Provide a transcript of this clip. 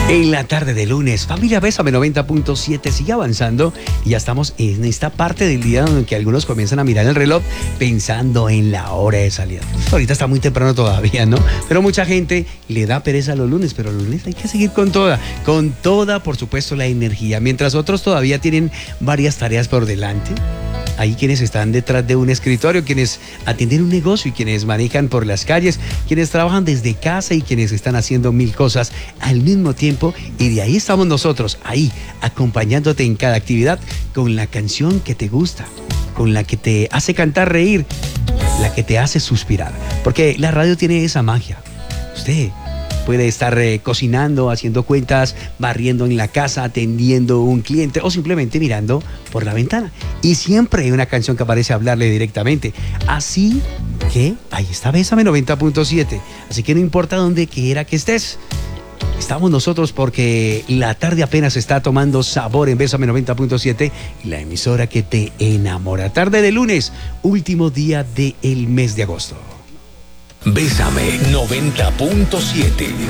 En la tarde de lunes, familia Bésame 90.7 sigue avanzando y ya estamos en esta parte del día donde algunos comienzan a mirar el reloj pensando en la hora de salida. Ahorita está muy temprano todavía, ¿no? Pero mucha gente le da pereza a los lunes, pero los lunes hay que seguir con toda, por supuesto, la energía. Mientras otros todavía tienen varias tareas por delante. Hay quienes están detrás de un escritorio, quienes atienden un negocio y quienes manejan por las calles, quienes trabajan desde casa y quienes están haciendo mil cosas al mismo tiempo. Y de ahí estamos nosotros, ahí, acompañándote en cada actividad con la canción que te gusta, con la que te hace cantar, reír, la que te hace suspirar. Porque la radio tiene esa magia. Usted puede estar cocinando, haciendo cuentas, barriendo en la casa, atendiendo a un cliente o simplemente mirando por la ventana. Y siempre hay una canción que aparece a hablarle directamente. Así que ahí está Bésame 90.7. Así que no importa dónde quiera que estés. Estamos nosotros porque la tarde apenas está tomando sabor en Bésame 90.7 y la emisora que te enamora. Tarde de lunes, último día del mes de agosto. Bésame 90.7.